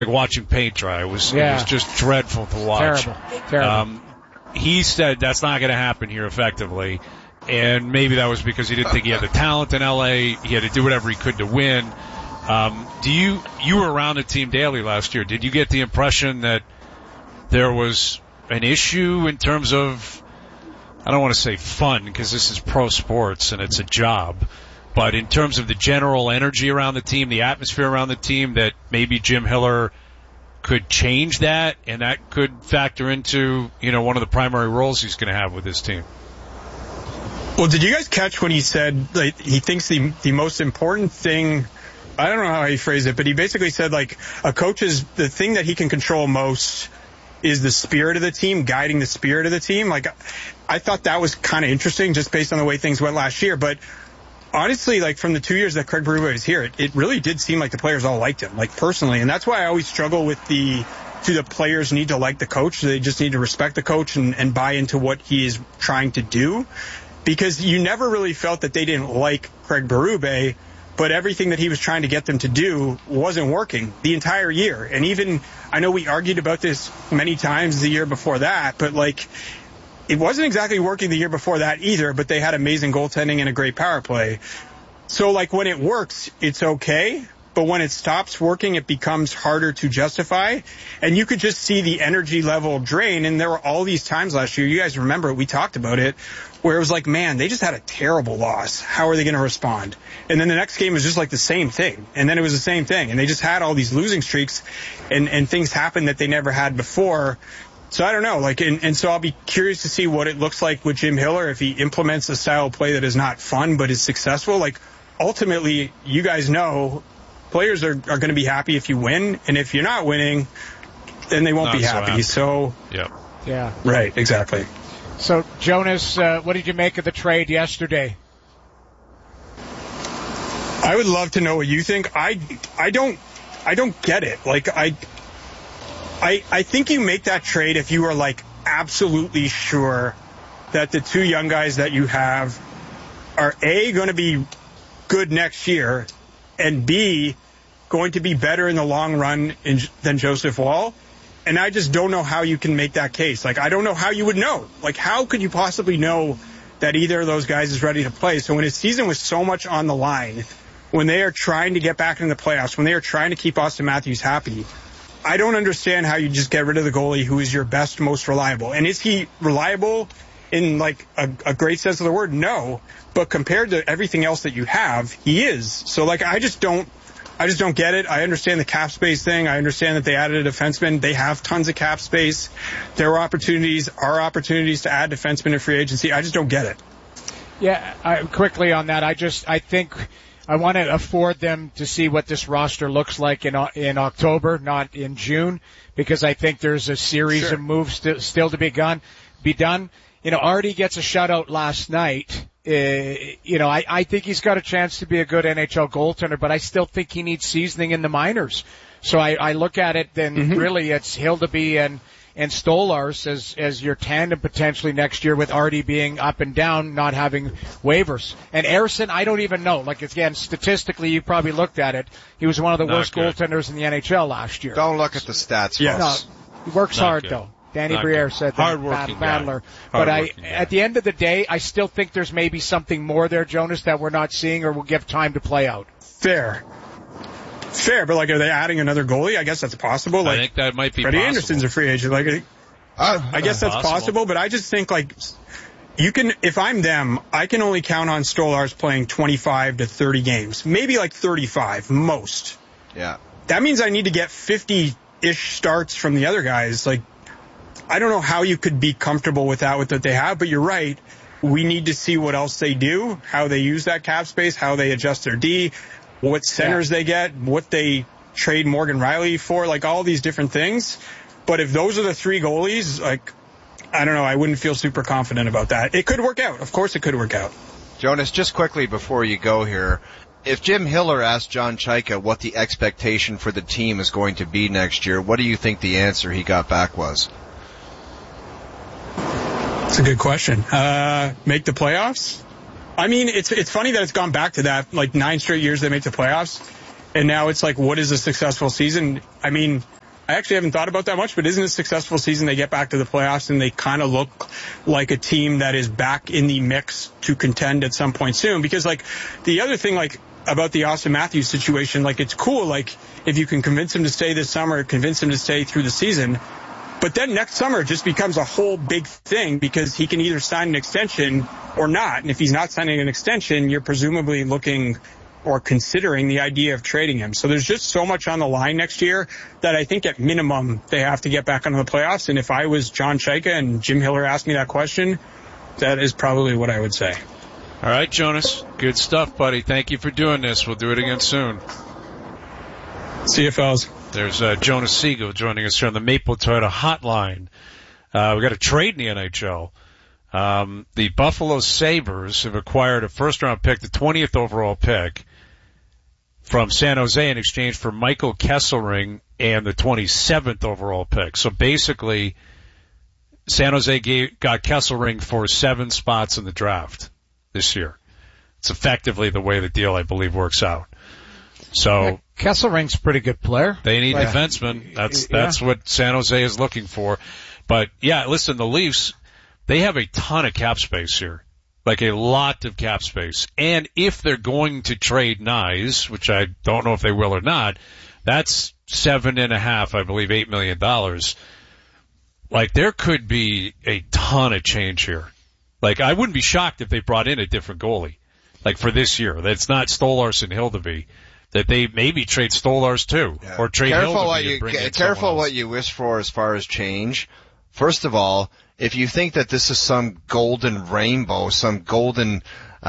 watching paint dry. It was just dreadful to watch. Terrible. He said that's not going to happen here effectively, and maybe that was because he didn't think he had the talent in LA. He had to do whatever he could to win. You were around the team daily last year. Did you get the impression that there was an issue in terms of, I don't want to say fun because this is pro sports and it's a job, but in terms of the general energy around the team, the atmosphere around the team, that maybe Jim Hiller could change that, and that could factor into, one of the primary roles he's going to have with his team? Well, did you guys catch when he said he thinks the most important thing, I don't know how he phrased it, but he basically said a coach is the thing that he can control most is the spirit of the team, guiding the spirit of the team. I thought that was kind of interesting just based on the way things went last year. But honestly, from the 2 years that Craig Berube was here, it really did seem like the players all liked him, personally. And that's why I always struggle with the players need to like the coach. They just need to respect the coach and buy into what he is trying to do. Because you never really felt that they didn't like Craig Berube, but everything that he was trying to get them to do wasn't working the entire year. And even, I know we argued about this many times the year before that, but it wasn't exactly working the year before that either, but they had amazing goaltending and a great power play. So when it works, it's okay. But when it stops working, it becomes harder to justify. And you could just see the energy level drain. And there were all these times last year, you guys remember, we talked about it, where it was man, they just had a terrible loss. How are they going to respond? And then the next game was just the same thing. And then it was the same thing. And they just had all these losing streaks and things happened that they never had before. So I don't know. And so I'll be curious to see what it looks like with Jim Hiller if he implements a style of play that is not fun but is successful. Ultimately, you guys know players are going to be happy if you win. And if you're not winning, then they won't be happy. So, yeah. Right, exactly. So, Jonas, what did you make of the trade yesterday? I would love to know what you think. I don't get it. I think you make that trade if you are absolutely sure that the two young guys that you have are A, going to be good next year, and B, going to be better in the long run than Joseph Woll. And I just don't know how you can make that case. I don't know how you would know. How could you possibly know that either of those guys is ready to play? So when his season was so much on the line, when they are trying to get back into the playoffs, when they are trying to keep Austin Matthews happy, I don't understand how you just get rid of the goalie who is your best, most reliable. And is he reliable in a great sense of the word? No. But compared to everything else that you have, he is. So I just don't get it. I understand the cap space thing. I understand that they added a defenseman. They have tons of cap space. There are opportunities to add defensemen in free agency. I just don't get it. Yeah, quickly on that, I think I want to afford them to see what this roster looks like in October, not in June, because I think there's a series of moves still to be done. Artie gets a shutout last night. I think he's got a chance to be a good NHL goaltender, but I still think he needs seasoning in the minors. So I look at it, then really it's Hildeby and Stolarz as your tandem potentially next year, with Artie being up and down, not having waivers. And Ersson, I don't even know. Again, statistically, you probably looked at it. He was one of the worst goaltenders in the NHL last year. Don't look at the stats. Yes. No, he works hard, though. Danny Briere said that, battler. But at the end of the day, I still think there's maybe something more there, Jonas, that we're not seeing or will give time to play out. Fair, but are they adding another goalie? I guess that's possible. I think that might be Freddie possible. Anderson's a free agent. I guess that's possible, but I just think you can. If I'm them, I can only count on Stolarz playing 25 to 30 games, maybe 35 most. Yeah. That means I need to get 50-ish starts from the other guys. I don't know how you could be comfortable with that with what they have, but you're right. We need to see what else they do, how they use that cap space, how they adjust their D, what centers they get, what they trade Morgan Riley for, all these different things. But if those are the three goalies, I don't know, I wouldn't feel super confident about that. It could work out. Of course it could work out. Jonas, just quickly before you go here, if Jim Hiller asked John Chayka what the expectation for the team is going to be next year, what do you think the answer he got back was? That's a good question. Make the playoffs? I mean, it's funny that it's gone back to that, 9 straight years they make the playoffs. And now it's like, what is a successful season? I mean, I actually haven't thought about that much, but isn't a successful season they get back to the playoffs and they kind of look like a team that is back in the mix to contend at some point soon? Because like the other thing, like about the Austin Matthews situation, like it's cool, like if you can convince him to stay this summer, convince him to stay through the season, but then next summer it just becomes a whole big thing because he can either sign an extension or not. And if he's not signing an extension, you're presumably looking or considering the idea of trading him. So there's just so much on the line next year that I think at minimum they have to get back into the playoffs. And if I was John Chayka and Jim Hiller asked me that question, that is probably what I would say. All right, Jonas. Good stuff, buddy. Thank you for doing this. We'll do it again soon. See you, fellas. There's Jonas Siegel joining us here on the Maple Toyota Hotline. We got a trade in the NHL. The Buffalo Sabres have acquired a first-round pick, the 20th overall pick, from San Jose in exchange for Michael Kesselring and the 27th overall pick. So basically, San Jose got Kesselring for 7 spots in the draft this year. It's effectively the way the deal, I believe, works out. So Kesselring's a pretty good player. They need defensemen. That's what San Jose is looking for. But yeah, listen, the Leafs, they have a ton of cap space here. Like a lot of cap space. And if they're going to trade Nyes, which I don't know if they will or not, that's $7.5, I believe, $8 million. Like there could be a ton of change here. Like I wouldn't be shocked if they brought in a different goalie. Like for this year. That's not Stolarz and Hildeby. That they maybe trade Stolarz too. Yeah. Or trade Hildeby. Careful what you wish for as far as change. First of all, if you think that this is some golden rainbow, some golden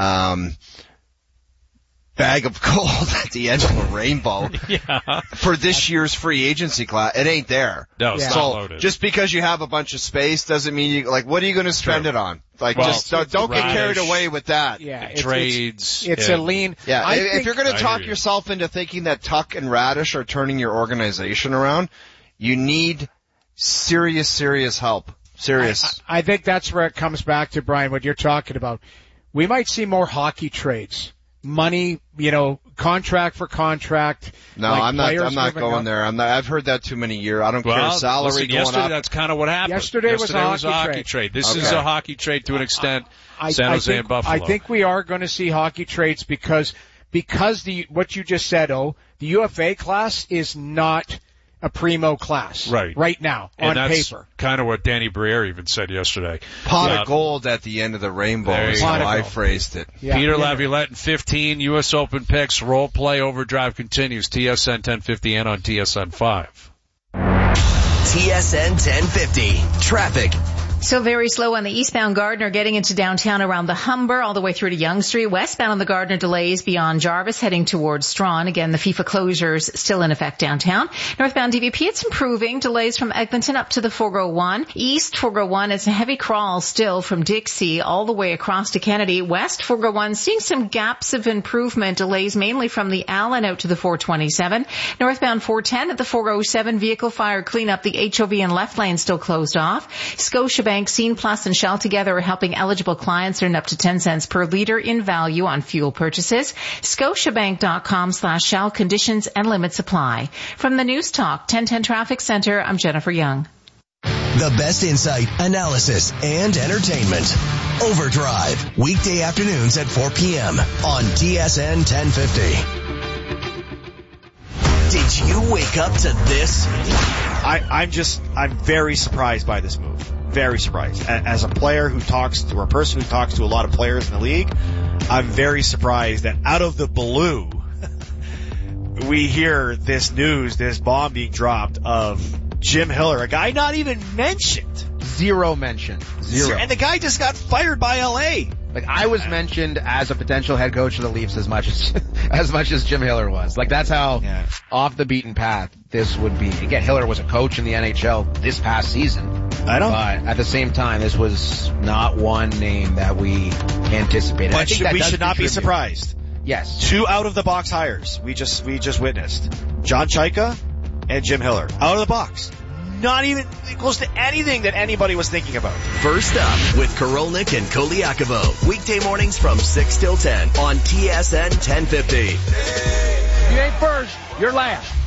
bag of gold at the end of a rainbow for this year's free agency class, it ain't there. No, it's not loaded. Just because you have a bunch of space doesn't mean you, like, what are you going to spend it on? Like, just don't get carried away with that. Yeah, trades. It's a lean. Yeah, if you're going to talk yourself into thinking that Tuck and Radish are turning your organization around, you need serious help. Serious. I think that's where it comes back to, Brian, what you're talking about. We might see more hockey trades. Money, contract for contract. No, like I'm not going there. I've heard that too many years. I don't care. Salary going yesterday, up. That's kind of what happened. Yesterday was a hockey trade. This is a hockey trade to an extent. San Jose and Buffalo. I think we are going to see hockey trades because what you just said, the UFA class is not a primo class right now on paper. Kind of what Danny Briere even said yesterday. Pot of gold at the end of the rainbow is how I phrased it. Yeah. Peter Laviolette in 15, U.S. Open picks, role play, overdrive continues. TSN 1050 and on TSN 5. TSN 1050. Traffic. So very slow on the eastbound Gardiner getting into downtown around the Humber all the way through to Yonge Street. Westbound on the Gardiner delays beyond Jarvis heading towards Strawn. Again, the FIFA closures still in effect downtown. Northbound DVP, it's improving. Delays from Eglinton up to the 401. East 401, it's a heavy crawl still from Dixie all the way across to Kennedy. West 401, seeing some gaps of improvement. Delays mainly from the Allen out to the 427. Northbound 410 at the 407. Vehicle fire cleanup. The HOV and left lane still closed off. Scotiabank, Scene Plus and Shell together are helping eligible clients earn up to 10 cents per liter in value on fuel purchases. Scotiabank.com/Shell. Conditions and limits apply. From the News Talk 1010 Traffic Center, I'm Jennifer Young. The best insight, analysis, and entertainment. Overdrive. Weekday afternoons at 4 p.m. on TSN 1050. Did you wake up to this? I'm very surprised by this move. Very surprised. As a player who talks to, or a person who talks to a lot of players in the league, I'm very surprised that out of the blue, we hear this news, this bomb being dropped of Jim Hiller, a guy not even mentioned. Zero mention. Zero. And the guy just got fired by LA. Like, I was mentioned as a potential head coach of the Leafs as much as Jim Hiller was. Like, that's how off the beaten path this would be. Again, Hiller was a coach in the NHL this past season. I know. But at the same time, this was not one name that we anticipated. But we should not be surprised. Yes. 2 out-of-the-box hires we just witnessed. John Chayka and Jim Hiller. Out of the box. Not even close to anything that anybody was thinking about. First up with Korolnik and Koliakovo. Weekday mornings from 6 till 10 on TSN 1050. you ain't first, you're last.